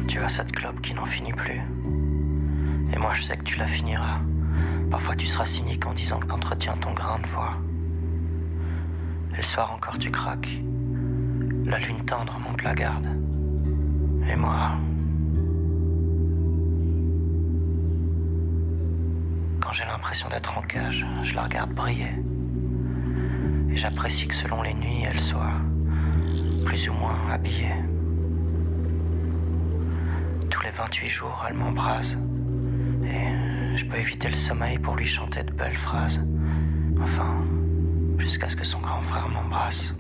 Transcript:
Tu as cette clope qui n'en finit plus. Et moi je sais que tu la finiras. Parfois tu seras cynique en disant que t'entretiens ton grain de voix. Et le soir encore tu craques. La lune tendre monte la garde. Et moi... Quand j'ai l'impression d'être en cage, je la regarde briller. Et j'apprécie que selon les nuits, elle soit plus ou moins habillée. Tous les 28 jours, elle m'embrase. Et je peux éviter le sommeil pour lui chanter de belles phrases. Enfin, jusqu'à ce que son grand frère m'embrasse.